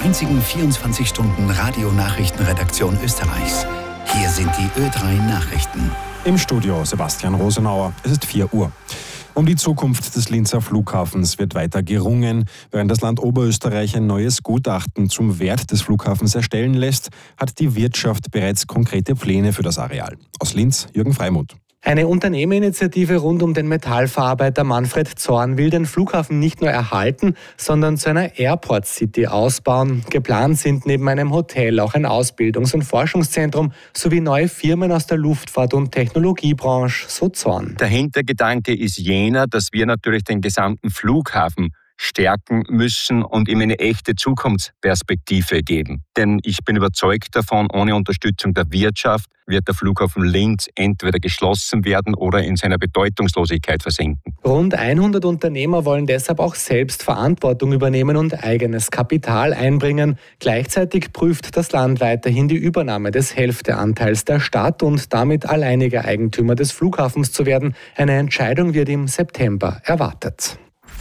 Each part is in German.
einzigen 24-Stunden-Radio-Nachrichtenredaktion Österreichs. Hier sind die Ö3 Nachrichten. Im Studio Sebastian Rosenauer. Es ist 4 Uhr. Um die Zukunft des Linzer Flughafens wird weiter gerungen. Während das Land Oberösterreich ein neues Gutachten zum Wert des Flughafens erstellen lässt, hat die Wirtschaft bereits konkrete Pläne für das Areal. Aus Linz, Jürgen Freimuth. Eine Unternehmerinitiative rund um den Metallverarbeiter Manfred Zorn will den Flughafen nicht nur erhalten, sondern zu einer Airport City ausbauen. Geplant sind neben einem Hotel auch ein Ausbildungs- und Forschungszentrum sowie neue Firmen aus der Luftfahrt- und Technologiebranche, so Zorn. Der Hintergedanke ist jener, dass wir natürlich den gesamten Flughafen stärken müssen und ihm eine echte Zukunftsperspektive geben. Denn ich bin überzeugt davon, ohne Unterstützung der Wirtschaft wird der Flughafen Linz entweder geschlossen werden oder in seiner Bedeutungslosigkeit versinken. Rund 100 Unternehmer wollen deshalb auch selbst Verantwortung übernehmen und eigenes Kapital einbringen. Gleichzeitig prüft das Land weiterhin die Übernahme des Hälfteanteils der Stadt und damit alleiniger Eigentümer des Flughafens zu werden. Eine Entscheidung wird im September erwartet.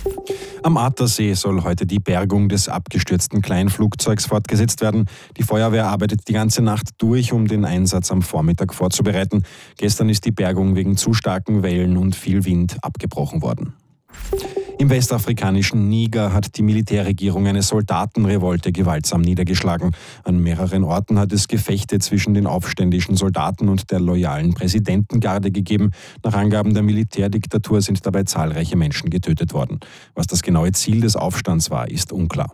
Am Attersee soll heute die Bergung des abgestürzten Kleinflugzeugs fortgesetzt werden. Die Feuerwehr arbeitet die ganze Nacht durch, um den Einsatz am Vormittag vorzubereiten. Gestern ist die Bergung wegen zu starken Wellen und viel Wind abgebrochen worden. Im westafrikanischen Niger hat die Militärregierung eine Soldatenrevolte gewaltsam niedergeschlagen. An mehreren Orten hat es Gefechte zwischen den aufständischen Soldaten und der loyalen Präsidentengarde gegeben. Nach Angaben der Militärdiktatur sind dabei zahlreiche Menschen getötet worden. Was das genaue Ziel des Aufstands war, ist unklar.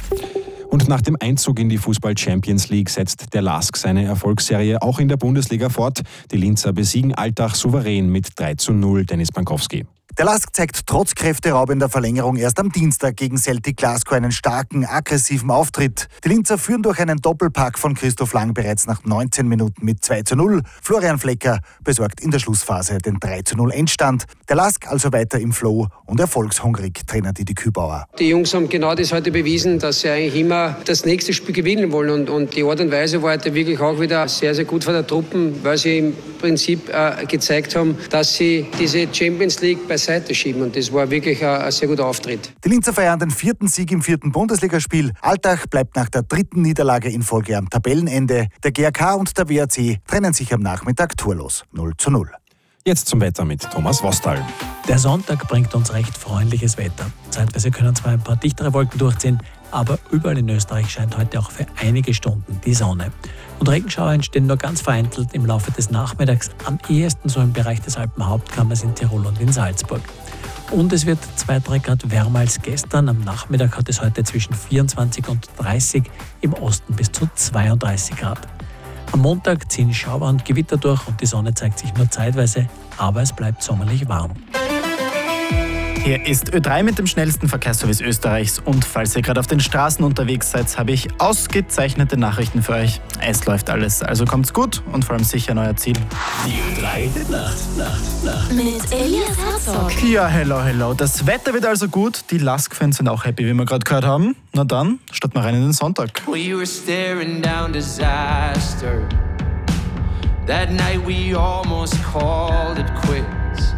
Und nach dem Einzug in die Fußball-Champions League setzt der LASK seine Erfolgsserie auch in der Bundesliga fort. Die Linzer besiegen Altach souverän mit 3:0, Dennis Bankowski. Der LASK zeigt trotz kräfteraubender Verlängerung erst am Dienstag gegen Celtic Glasgow einen starken, aggressiven Auftritt. Die Linzer führen durch einen Doppelpack von Christoph Lang bereits nach 19 Minuten mit 2:0. Florian Flecker besorgt in der Schlussphase den 3:0 Endstand. Der LASK also weiter im Flow und erfolgshungrig, Trainer Didi Kübauer. Die Jungs haben genau das heute bewiesen, dass sie eigentlich immer das nächste Spiel gewinnen wollen. Und die Art und Weise war heute wirklich auch wieder sehr, sehr gut von der Truppen, weil sie im Prinzip gezeigt haben, dass sie diese Champions League beiseite schieben. Und das war wirklich ein sehr guter Auftritt. Die Linzer feiern den 4. Sieg im 4. Bundesligaspiel. Altach bleibt nach der 3. Niederlage in Folge am Tabellenende. Der GAK und der WAC trennen sich am Nachmittag torlos 0:0. Jetzt zum Wetter mit Thomas Wostal. Der Sonntag bringt uns recht freundliches Wetter. Zeitweise können zwar ein paar dichtere Wolken durchziehen, aber überall in Österreich scheint heute auch für einige Stunden die Sonne. Und Regenschauer entstehen nur ganz vereinzelt im Laufe des Nachmittags, am ehesten so im Bereich des Alpenhauptkammers in Tirol und in Salzburg. Und es wird 2-3 Grad wärmer als gestern. Am Nachmittag hat es heute zwischen 24 und 30, im Osten bis zu 32 Grad. Am Montag ziehen Schauer und Gewitter durch und die Sonne zeigt sich nur zeitweise, aber es bleibt sommerlich warm. Hier ist Ö3 mit dem schnellsten Verkehrsservice Österreichs und falls ihr gerade auf den Straßen unterwegs seid, habe ich ausgezeichnete Nachrichten für euch. Es läuft alles, also kommt's gut und vor allem sicher an euer Ziel. Die Ö3 Nacht. Mit Elias Herzog. Ja, hello. Das Wetter wird also gut, die LASK-Fans sind auch happy, wie wir gerade gehört haben. Na dann, starten wir rein in den Sonntag. We were staring down disaster. That night we almost called it quits.